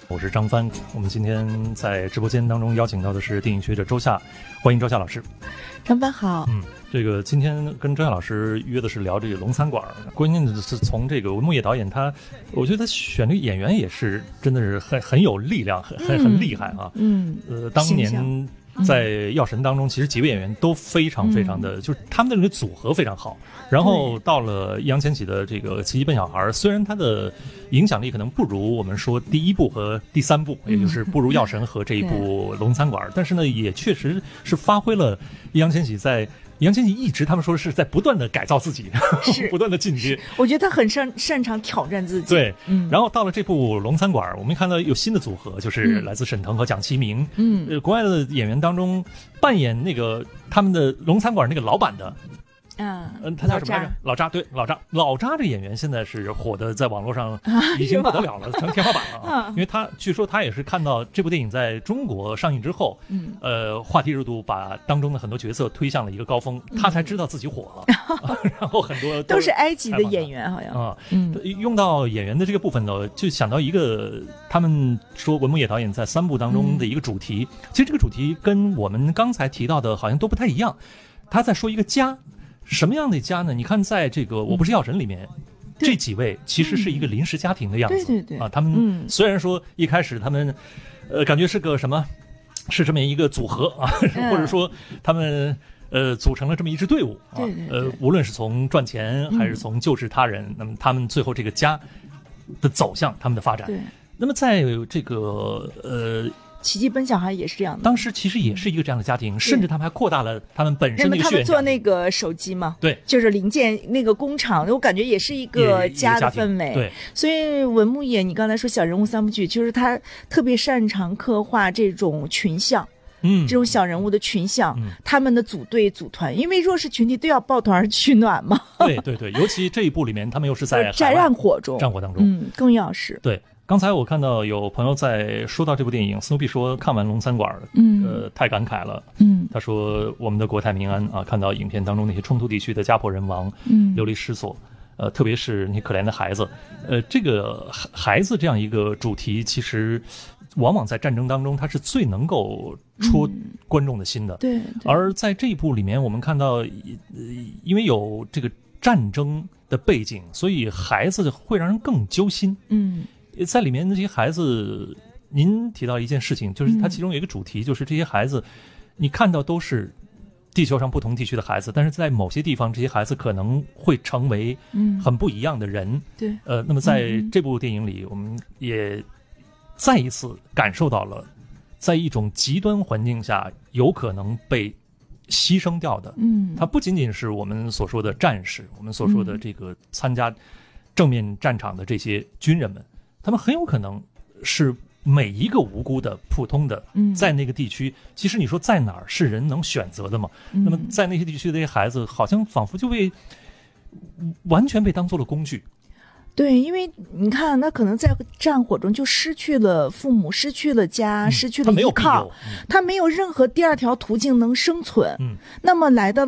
我是张帆。我们今天在直播间当中邀请到的是电影学者周夏，欢迎周夏老师。 张帆好。 这个今天跟周夏老师约的是聊这个龙餐馆，关键的是从这个文牧野导演我觉得他选这个演员也是真的是很有力量，很厉害啊。当年在药神当中，其实几位演员都非常的，就是他们的这个组合非常好。然后到了易烊千玺的这个《奇迹笨小孩》，虽然他的影响力可能不如我们说第一部和第三部，也就是不如药神和这一部龙餐馆，但是呢，也确实是发挥了易烊千玺一直他们说是在不断的改造自己，不断的进阶。 我觉得他很擅长挑战自己。 对，然后到了这部龙餐馆，我们看到有新的组合，就是来自沈腾和蒋奇明。国外的演员当中扮演那个他们的龙餐馆那个老板的。他叫什么来着？老扎。对，老扎这演员现在是火的，在网络上已经不得了了，成天花板了啊！因为据说他也是看到这部电影在中国上映之后，话题热度把当中的很多角色推向了一个高峰，他才知道自己火了。然后很多都是埃及的演员，好像用到演员的这个部分呢，就想到一个他们说文牧野导演在3部当中的一个主题，其实这个主题跟我们刚才提到的好像都不太一样。他在说一个家。什么样的家呢？你看，在这个《我不是药神》里面，这几位其实是一个临时家庭的样子。 对他们虽然说一开始他们，感觉是个什么，是这么一个组合啊，或者说他们组成了这么一支队伍啊。无论是从赚钱还是从救治他人，那么他们最后这个家的走向，他们的发展。那么在这个奇迹笨小孩也是这样的， 当时其实也是一个这样的家庭，甚至他们还扩大了他们本身那个血缘。他们做那个手机嘛， 对， 就是零件那个工厂，我感觉也是一个家的氛围。 对， 所以文牧野，你刚才说小人物3部曲，就是他特别擅长刻画这种群像。这种小人物的群像，他们的组队组团，因为弱势群体都要抱团取暖嘛。 对，尤其这一部里面，他们又是在战火当中，更要是对。刚才我看到有朋友在说到这部电影，斯努比说看完龙餐馆，太感慨了。他说我们的国泰民安啊，看到影片当中那些冲突地区的家破人亡，流离失所，特别是那些可怜的孩子，这个孩子这样一个主题，其实往往在战争当中，它是最能够戳观众的心的。对。而在这一部里面，我们看到，因为有这个战争的背景，所以孩子会让人更揪心。在里面那些孩子，您提到一件事情，就是它其中有一个主题，就是这些孩子，你看到都是地球上不同地区的孩子，但是在某些地方，这些孩子可能会成为很不一样的人。对，那么在这部电影里，我们也再一次感受到了，在一种极端环境下有可能被牺牲掉的。它不仅仅是我们所说的战士，我们所说的这个参加正面战场的这些军人们。他们很有可能是每一个无辜的普通的，在那个地区，其实你说在哪儿是人能选择的吗？那么在那些地区的这些孩子，好像仿佛就完全被当做了工具。 对，因为你看，他可能在战火中就失去了父母，失去了家，失去了依靠，他没有任何第二条途径能生存。那么来到